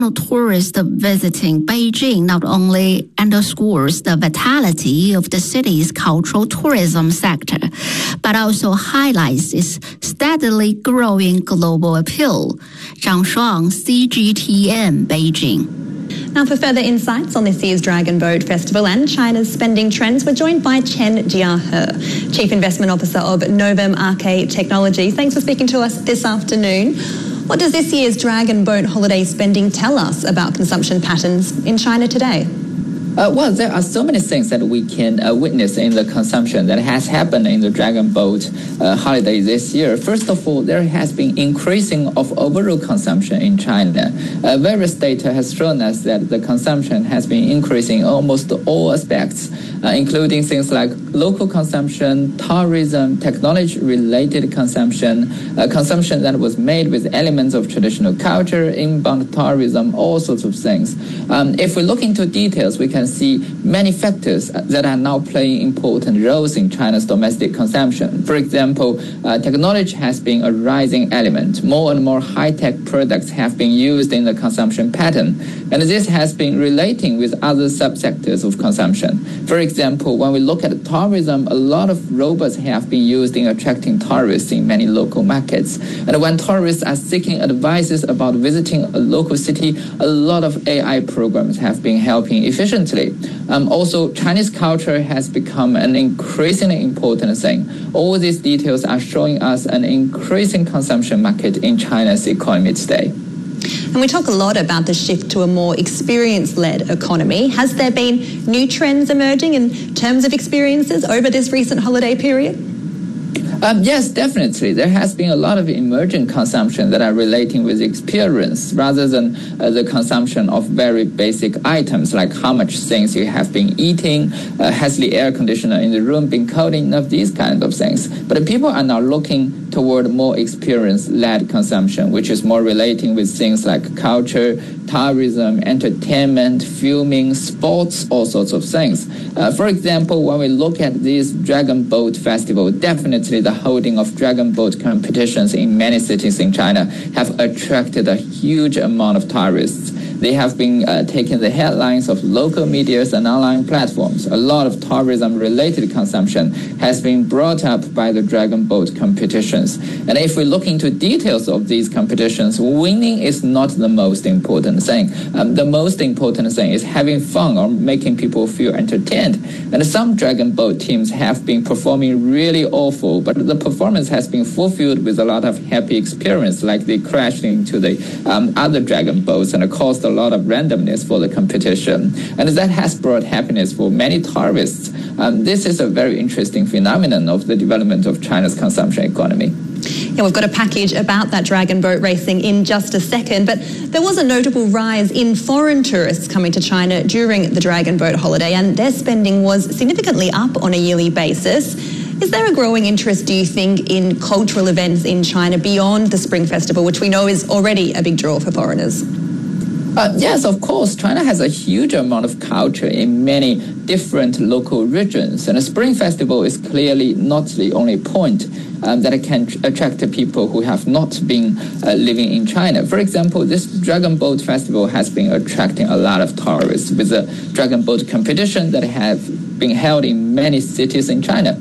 Tourists visiting Beijing not only underscores the vitality of the city's cultural tourism sector, but also highlights its steadily growing global appeal. Zhang Shuang, CGTN, Beijing. Now, for further insights on this year's Dragon Boat Festival and China's spending trends, we're joined by Chen Jiahe, Chief Investment Officer of Novum Arcade Technology. Thanks for speaking to us this afternoon. What does this year's Dragon Boat holiday spending tell us about consumption patterns in China today? Well, there are so many things that we can witness in the consumption that has happened in the Dragon Boat holiday this year. First of all, there has been increasing of overall consumption in China. Various data has shown us that the consumption has been increasing in almost all aspects, including things like local consumption, tourism, technology-related consumption, consumption that was made with elements of traditional culture, inbound tourism, all sorts of things. If we look into details, we can see many factors that are now playing important roles in China's domestic consumption. For example, technology has been a rising element. More and more high-tech products have been used in the consumption pattern, and this has been relating with other subsectors of consumption. For example, when we look at tourism, a lot of robots have been used in attracting tourists in many local markets. And when tourists are seeking advices about visiting a local city, a lot of AI programs have been helping efficiently. Also, Chinese culture has become an increasingly important thing. All these details are showing us an increasing consumption market in China's economy today. And we talk a lot about the shift to a more experience-led economy. Has there been new trends emerging in terms of experiences over this recent holiday period? Yes, definitely. There has been a lot of emerging consumption that are relating with experience rather than the consumption of very basic items like how much things you have been eating, has the air conditioner in the room been cold enough, these kinds of things. But people are now looking toward more experience-led consumption, which is more relating with things like culture, tourism, entertainment, filming, sports, all sorts of things. For example, when we look at this Dragon Boat Festival, definitely the holding of Dragon Boat competitions in many cities in China have attracted a huge amount of tourists. They have been taking the headlines of local medias and online platforms. A lot of tourism-related consumption has been brought up by the Dragon Boat competitions. And if we look into details of these competitions, winning is not the most important thing. The most important thing is having fun or making people feel entertained. And some Dragon Boat teams have been performing really awful, but the performance has been fulfilled with a lot of happy experience, like they crashed into the other Dragon Boats and caused a lot of randomness for the competition. And that has brought happiness for many tourists. This is a very interesting phenomenon of the development of China's consumption economy. Yeah, we've got a package about that Dragon Boat racing in just a second, but there was a notable rise in foreign tourists coming to China during the Dragon Boat holiday, and their spending was significantly up on a yearly basis. Is there a growing interest, do you think, in cultural events in China beyond the Spring Festival, which we know is already a big draw for foreigners? Yes, of course. China has a huge amount of culture in many different local regions, and the Spring Festival is clearly not the only point that can attract people who have not been living in China. For example, this Dragon Boat Festival has been attracting a lot of tourists with a Dragon Boat competition that have been held in many cities in China.